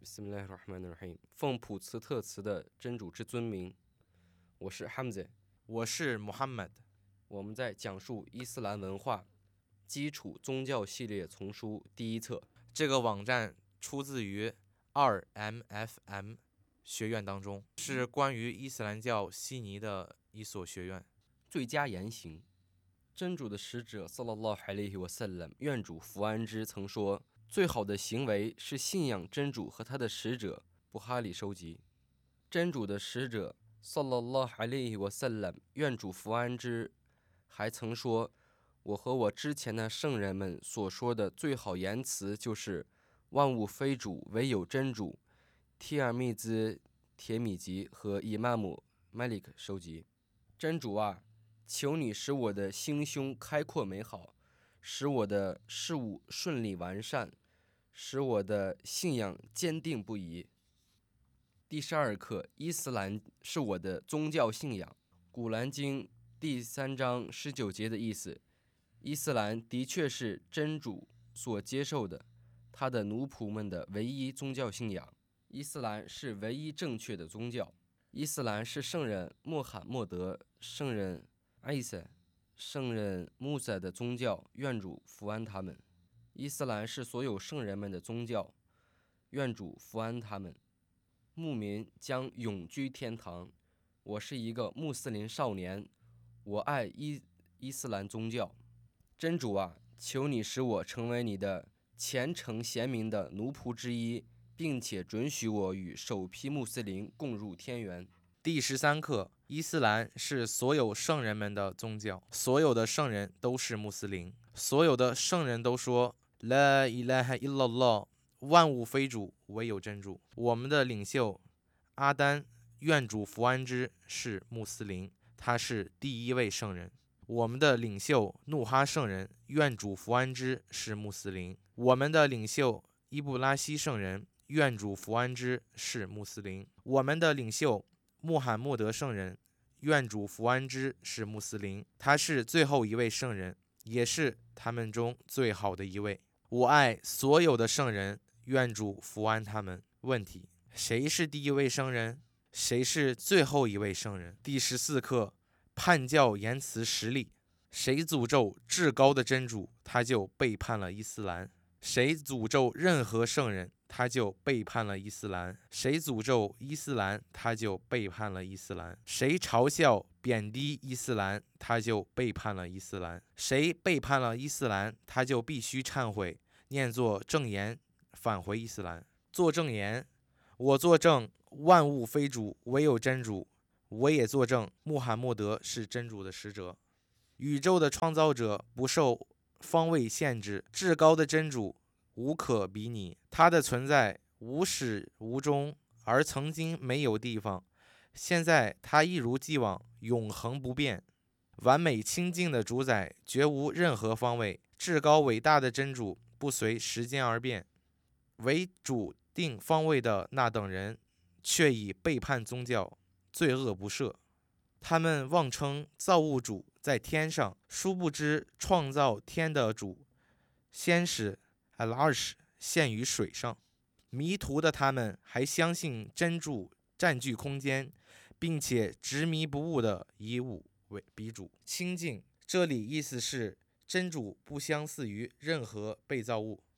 Bismillahirrahmanirrahim。奉普茨特茨的真主之尊名，我是 Hamza， 我是 Muhammad。 我们在讲述伊斯兰文化基础宗教系列丛书第一册。 这个网站出自于2MFM 学院当中，是关于伊斯兰教悉尼的一所学院。 最佳言行，真主的使者 Sallallahu Alaihi Wasallam 愿主福安之曾说，最好的行为是信仰真主和他的使者。布哈里收集。真主的使者 Sallallahu Alaihi Wasallam 愿主福安之还曾说，我和我之前的圣人们所说的最好言辞就是万物非主，唯有真主。提尔密兹、铁米吉和伊玛目 Malik 收集。真主啊，求你使我的心胸开阔美好，使我的事物顺利完善，使我的信仰坚定不移。第12课，伊斯兰是我的宗教信仰。古兰经第3章19节的意思，伊斯兰的确是真主所接受的，他的奴仆们的唯一宗教信仰。伊斯兰是唯一正确的宗教。伊斯兰是圣人穆罕默德、圣人艾萨、圣人穆萨的宗教，愿主福安他们。伊斯兰是所有圣人们的宗教，愿主福安他们。牧民将永居天堂。我是一个穆斯林少年，我爱伊斯兰宗教。真主啊，求你使我成为你的虔诚贤明的奴仆之一，并且准许我与首批穆斯林共入天园。 第13课，伊斯兰是所有圣人们的宗教，所有的圣人都是穆斯林，所有的圣人都说 La ilaha illallah， 万物非主，唯有真主。我们的领袖阿丹，愿主福安之，是穆斯林，他是第一位圣人。我们的领袖努哈圣人，愿主福安之，是穆斯林。我们的领袖伊布拉希圣人，愿主福安之，是穆斯林。我们的领袖穆罕默德圣人，愿主福安之，是穆斯林，他是最后一位圣人，也是他们中最好的一位。我爱所有的圣人，愿主福安他们。问题：谁是第一位圣人？谁是最后一位圣人？第14课，叛教言辞实例。谁诅咒至高的真主，他就背叛了伊斯兰；谁诅咒任何圣人，他就背叛了伊斯兰；谁诅咒伊斯兰，他就背叛了伊斯兰；谁嘲笑贬低伊斯兰，他就背叛了伊斯兰；谁背叛了伊斯兰，他就必须忏悔，念作正言，返回伊斯兰。作正言，我作证万物非主，唯有真主。我也作证穆罕默德是真主的使者。宇宙的创造者不受方位限制，至高的真主无可比拟，他的存在无始无终，而曾经没有地方，现在他一如既往永恒不变，完美清净的主宰，绝无任何方位。至高伟大的真主不随时间而变，为主定方位的那等人却已背叛宗教，罪恶不赦。他们妄称造物主在天上，殊不知创造天的主先使al-Arsh现于水上。迷途的他们还相信真主占据空间，并且执迷不悟地以物为比主。清净这里意思是真主不相似于任何被造物。